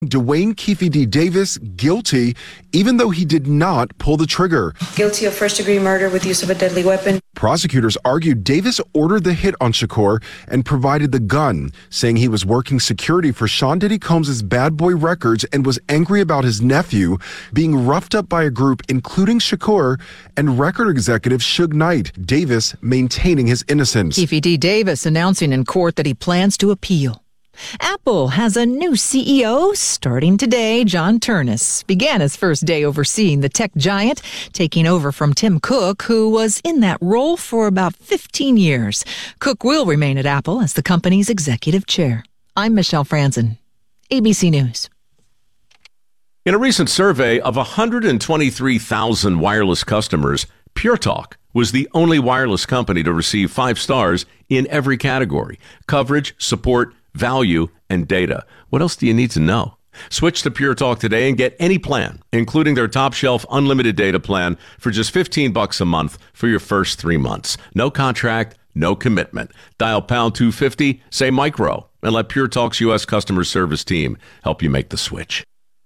Dwayne Keefe D. Davis guilty, even though he did not pull the trigger. Guilty of first-degree murder with use of a deadly weapon. Prosecutors argued Davis ordered the hit on Shakur and provided the gun, saying he was working security for Sean Diddy Combs' Bad Boy Records and was angry about his nephew being roughed up by a group including Shakur and record executive Suge Knight. Davis maintaining his innocence. Keefe D. Davis announcing in court that he plans to appeal. Apple has a new CEO starting today. John Ternus began his first day overseeing the tech giant, taking over from Tim Cook, who was in that role for about 15 years. Cook will remain at Apple as the company's executive chair. I'm Michelle Franzen, ABC News. In a recent survey of 123,000 wireless customers, Pure Talk was the only wireless company to receive 5 stars in every category: coverage, support, value, and data. What else do you need to know? Switch to Pure Talk today and get any plan, including their top shelf unlimited data plan for just $15 a month for your first 3 months. No contract, no commitment. Dial pound 250, say micro, and let Pure Talk's U.S. customer service team help you make the switch.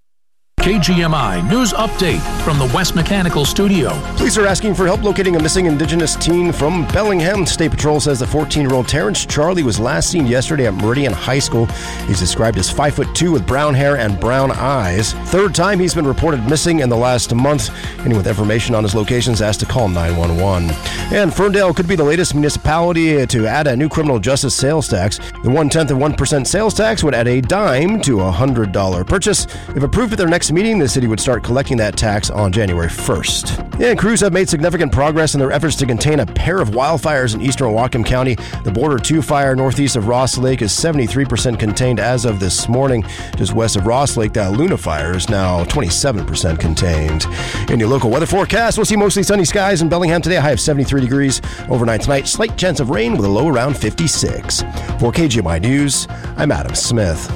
KGMI News Update from the West Mechanical Studio. Police are asking for help locating a missing Indigenous teen from Bellingham. State Patrol says the 14-year-old Terrence Charlie was last seen yesterday at Meridian High School. He's described as 5'2" with brown hair and brown eyes. Third time he's been reported missing in the last month. Anyone with information on his location is asked to call 911. And Ferndale could be the latest municipality to add a new criminal justice sales tax. The 0.1% sales tax would add a dime to a $100 purchase. If approved at their next meeting, the city would start collecting that tax on January 1st. And crews have made significant progress in their efforts to contain a pair of wildfires in eastern Whatcom County. The Border 2 fire northeast of Ross Lake is 73% contained as of this morning. Just west of Ross Lake, that Luna fire is now 27% contained. In your local weather forecast, we'll see mostly sunny skies in Bellingham today, a high of 73 degrees. Overnight tonight, slight chance of rain with a low around 56. For KGMI News, I'm Adam Smith.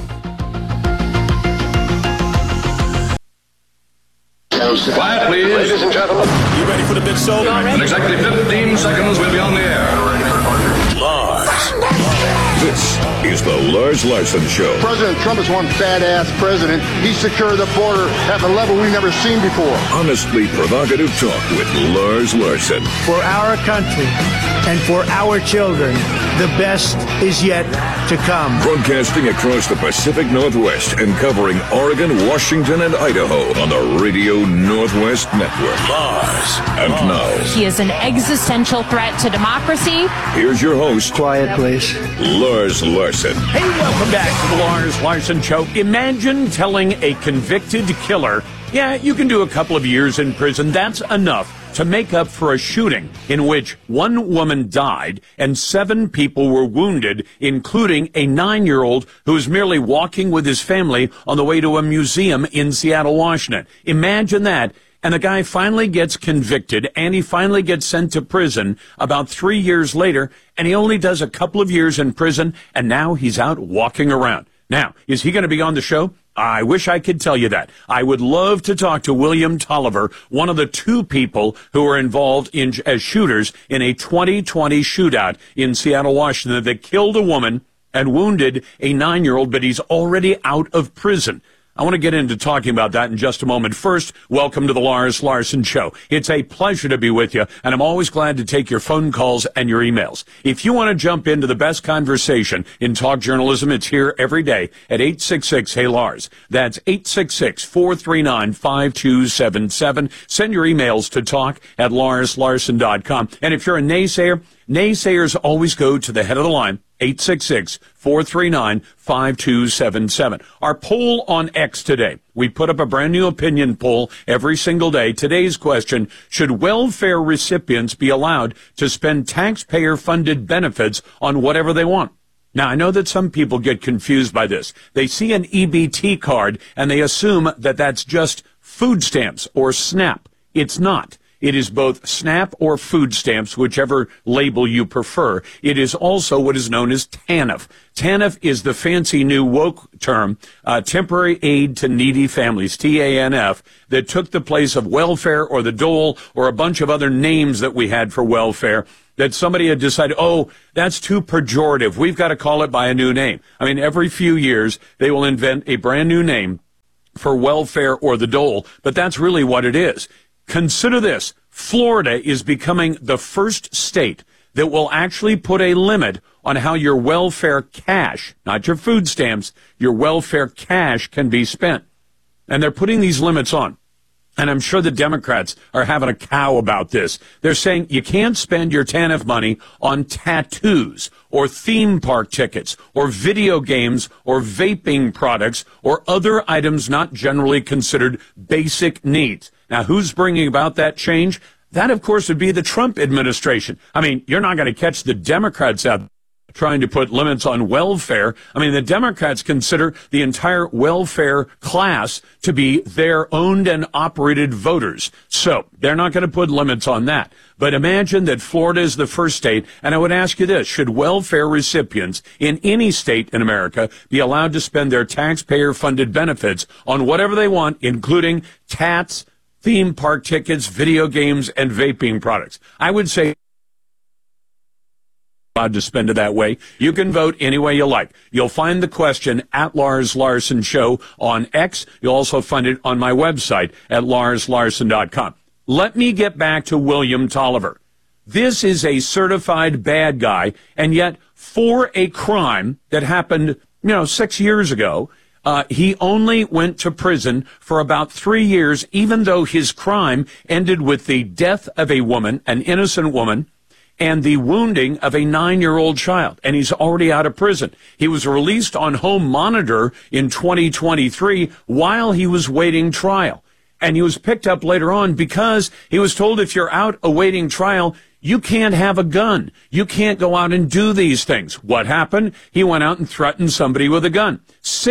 Quiet, please. Ladies and gentlemen. You ready for the big show? In exactly 15 seconds, we'll be on the air. Lars. This is the Lars Larson Show. President Trump is one badass president. He secured the border at a level we've never seen before. Honestly provocative talk with Lars Larson. For our country and for our children, the best is yet to come. Broadcasting across the Pacific Northwest and covering Oregon, Washington, and Idaho on the Radio Northwest Network. Lars. And now, he is an existential threat to democracy. Here's your host. Quiet, please. Lars Larson. Hey, welcome back to the Lars Larson Show. Imagine telling a convicted killer, yeah, you can do a couple of years in prison. That's enough to make up for a shooting in which one woman died and 7 people were wounded, including a 9-year-old who was merely walking with his family on the way to a museum in Seattle, Washington. Imagine that. And the guy finally gets convicted, and he finally gets sent to prison about 3 years later, and he only does a couple of years in prison, and now he's out walking around. Now, is he going to be on the show? I wish I could tell you that. I would love to talk to William Tolliver, one of the 2 people who were involved as shooters in a 2020 shootout in Seattle, Washington, that killed a woman and wounded a 9-year-old, but he's already out of prison. I want to get into talking about that in just a moment. First, welcome to the Lars Larson Show. It's a pleasure to be with you, and I'm always glad to take your phone calls and your emails. If you want to jump into the best conversation in talk journalism, it's here every day at 866-HEY-LARS. That's 866-439-5277. Send your emails to talk@larslarson.com. And if you're a naysayer, naysayers always go to the head of the line, 866-439-5277. Our poll on X today. We put up a brand new opinion poll every single day. Today's question, should welfare recipients be allowed to spend taxpayer-funded benefits on whatever they want? Now, I know that some people get confused by this. They see an EBT card and they assume that that's just food stamps or SNAP. It's not. It is both SNAP or food stamps, whichever label you prefer. It is also what is known as TANF. TANF is the fancy new woke term, temporary aid to needy families, TANF, that took the place of welfare or the dole or a bunch of other names that we had for welfare that somebody had decided, oh, that's too pejorative. We've got to call it by a new name. I mean, every few years, they will invent a brand new name for welfare or the dole, but that's really what it is. Consider this. Florida is becoming the first state that will actually put a limit on how your welfare cash, not your food stamps, your welfare cash can be spent. And they're putting these limits on. And I'm sure the Democrats are having a cow about this. They're saying you can't spend your TANF money on tattoos or theme park tickets or video games or vaping products or other items not generally considered basic needs. Now, who's bringing about that change? That, of course, would be the Trump administration. I mean, you're not going to catch the Democrats out trying to put limits on welfare. I mean, the Democrats consider the entire welfare class to be their owned and operated voters. So they're not going to put limits on that. But imagine that Florida is the first state, and I would ask you this, should welfare recipients in any state in America be allowed to spend their taxpayer-funded benefits on whatever they want, including tats, theme park tickets, video games, and vaping products? I would say allowed to spend it that way. You can vote any way you like. You'll find the question at Lars Larson Show on X. You'll also find it on my website at larslarson.com. Let me get back to William Tolliver. This is a certified bad guy, and yet for a crime that happened, 6 years ago, he only went to prison for about 3 years, even though his crime ended with the death of a woman, an innocent woman, and the wounding of a 9-year-old child. And he's already out of prison. He was released on home monitor in 2023 while he was waiting trial. And he was picked up later on because he was told if you're out awaiting trial, you can't have a gun. You can't go out and do these things. What happened? He went out and threatened somebody with a gun.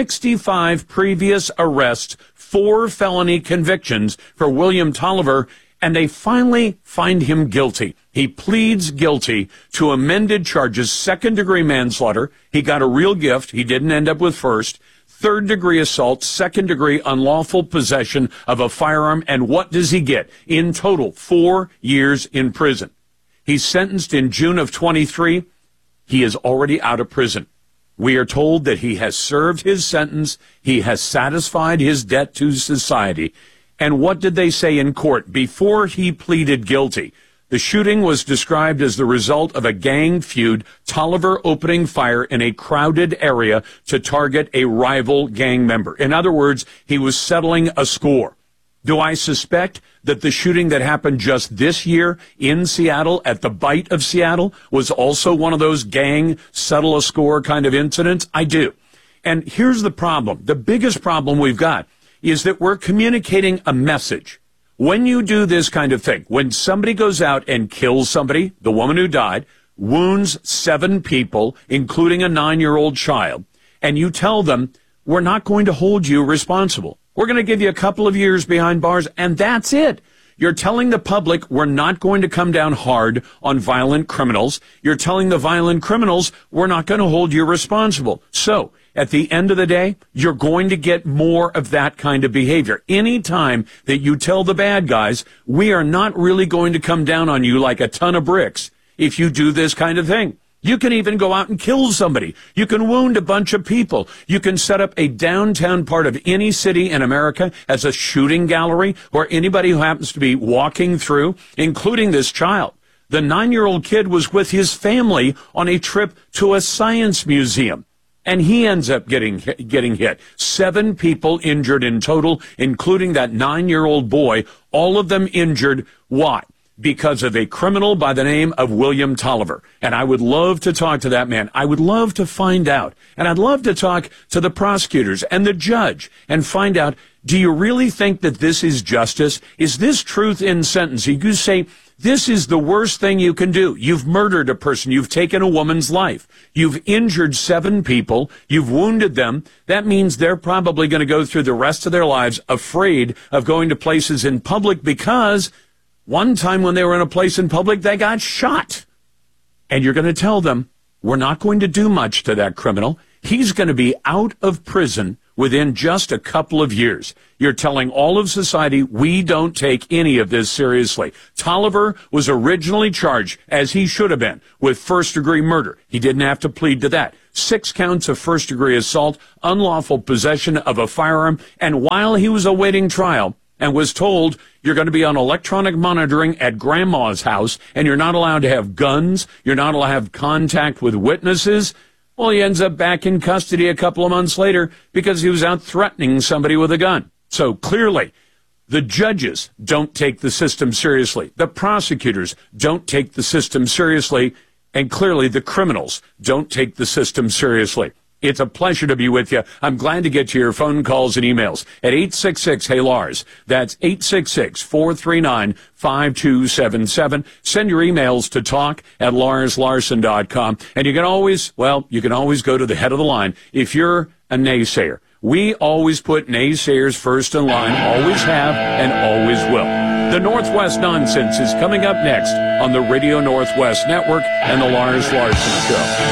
65 previous arrests, 4 felony convictions for William Tolliver, and they finally find him guilty. He pleads guilty to amended charges, second-degree manslaughter. He got a real gift. He didn't end up with first. Third-degree assault, second-degree unlawful possession of a firearm. And what does he get? In total, 4 years in prison. He's sentenced in June of 23. He is already out of prison. We are told that he has served his sentence. He has satisfied his debt to society. And what did they say in court before he pleaded guilty? The shooting was described as the result of a gang feud, Tolliver opening fire in a crowded area to target a rival gang member. In other words, he was settling a score. Do I suspect that the shooting that happened just this year in Seattle at the Bite of Seattle was also one of those gang settle a score kind of incidents? I do. And here's the problem. The biggest problem we've got is that we're communicating a message. When you do this kind of thing, when somebody goes out and kills somebody, the woman who died, wounds 7 people, including a 9-year-old child, and you tell them, we're not going to hold you responsible. We're going to give you a couple of years behind bars, and that's it. You're telling the public we're not going to come down hard on violent criminals. You're telling the violent criminals we're not going to hold you responsible. So, at the end of the day, you're going to get more of that kind of behavior. Any time that you tell the bad guys, we are not really going to come down on you like a ton of bricks if you do this kind of thing. You can even go out and kill somebody. You can wound a bunch of people. You can set up a downtown part of any city in America as a shooting gallery where anybody who happens to be walking through, including this child. The 9-year-old kid was with his family on a trip to a science museum. And he ends up getting hit. 7 people injured in total, including that 9-year-old boy, all of them injured. Why? Because of a criminal by the name of William Tolliver. And I would love to talk to that man. I would love to find out. And I'd love to talk to the prosecutors and the judge and find out, do you really think that this is justice? Is this truth in sentencing? You say, this is the worst thing you can do. You've murdered a person. You've taken a woman's life. You've injured 7 people. You've wounded them. That means they're probably going to go through the rest of their lives afraid of going to places in public because one time when they were in a place in public, they got shot. And you're going to tell them, we're not going to do much to that criminal. He's going to be out of prison within just a couple of years. You're telling all of society, we don't take any of this seriously. Tolliver was originally charged, as he should have been, with first-degree murder. He didn't have to plead to that. 6 counts of first-degree assault, unlawful possession of a firearm, and while he was awaiting trial and was told you're going to be on electronic monitoring at grandma's house and you're not allowed to have guns, you're not allowed to have contact with witnesses, well, he ends up back in custody a couple of months later because he was out threatening somebody with a gun. So clearly, the judges don't take the system seriously. The prosecutors don't take the system seriously. And clearly, the criminals don't take the system seriously. It's a pleasure to be with you. I'm glad to get to your phone calls and emails at 866-HEY-LARS. That's 866-439-5277. Send your emails to talk@LarsLarson.com. And you can always go to the head of the line if you're a naysayer. We always put naysayers first in line, always have and always will. The Northwest Nonsense is coming up next on the Radio Northwest Network and the Lars Larson Show.